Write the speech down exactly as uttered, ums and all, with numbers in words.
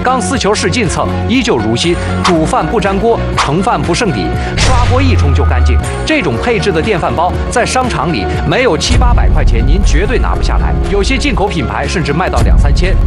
钢丝球使劲蹭，依旧如新。煮饭不粘锅，盛饭不剩底，刷锅一冲就干净。这种配置的电饭煲，在商场里没有七八百块钱，您绝对拿不下来。有些进口品牌甚至卖到两三千。